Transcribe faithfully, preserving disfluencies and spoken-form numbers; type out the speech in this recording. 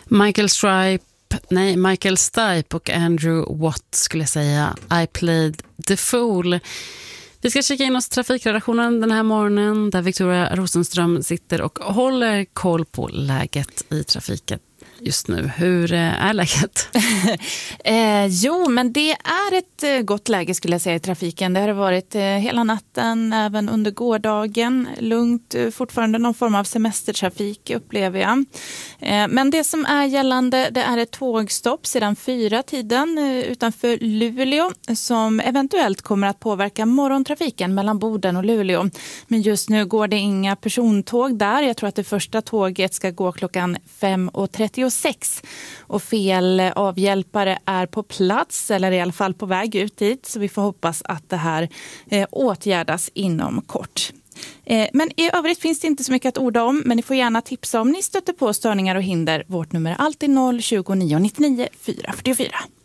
Michael Stripe, nej, Michael Stipe och Andrew Watt skulle jag säga. I played the fool. Vi ska kika in oss trafikredaktionen den här morgonen där Victoria Rosenström sitter och håller koll på läget i trafiken just nu. Hur är läget? eh, jo, men det är ett gott läge skulle jag säga i trafiken. Det har varit eh, hela natten, även under gårdagen. Lugnt, eh, fortfarande någon form av semestertrafik upplever jag. Eh, men det som är gällande, det är ett tågstopp sedan fyra tiden eh, utanför Luleå som eventuellt kommer att påverka morgontrafiken mellan Boden och Luleå. Men just nu går det inga persontåg där. Jag tror att det första tåget ska gå klockan fem och trettiosex. Och fel avhjälpare är på plats eller i alla fall på väg ut dit. Så vi får hoppas att det här eh, åtgärdas inom kort. Eh, men i övrigt finns det inte så mycket att orda om. Men ni får gärna tipsa om ni stöter på störningar och hinder. Vårt nummer är alltid noll tjugo nio nittionio fyra fyrtiofyra.